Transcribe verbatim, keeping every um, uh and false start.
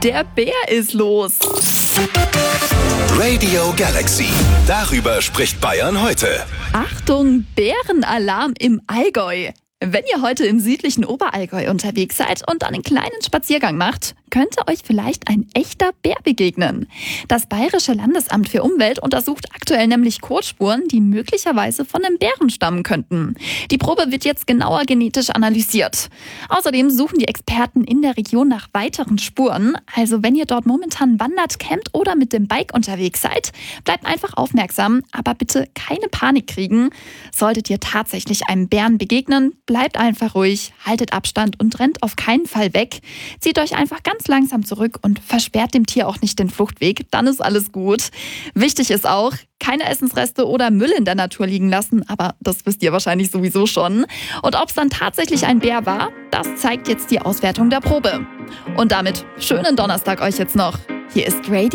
Der Bär ist los. Radio Galaxy. Darüber spricht Bayern heute. Achtung, Bärenalarm im Allgäu. Wenn ihr heute im südlichen Oberallgäu unterwegs seid und einen kleinen Spaziergang macht, könnte euch vielleicht ein echter Bär begegnen. Das Bayerische Landesamt für Umwelt untersucht aktuell nämlich Kotspuren, die möglicherweise von einem Bären stammen könnten. Die Probe wird jetzt genauer genetisch analysiert. Außerdem suchen die Experten in der Region nach weiteren Spuren. Also wenn ihr dort momentan wandert, campt oder mit dem Bike unterwegs seid, bleibt einfach aufmerksam, aber bitte keine Panik kriegen. Solltet ihr tatsächlich einem Bären begegnen, bleibt einfach ruhig, haltet Abstand und rennt auf keinen Fall weg. Zieht euch einfach ganz langsam zurück und versperrt dem Tier auch nicht den Fluchtweg, dann ist alles gut. Wichtig ist auch, keine Essensreste oder Müll in der Natur liegen lassen, aber das wisst ihr wahrscheinlich sowieso schon. Und ob es dann tatsächlich ein Bär war, das zeigt jetzt die Auswertung der Probe. Und damit schönen Donnerstag euch jetzt noch. Hier ist Radio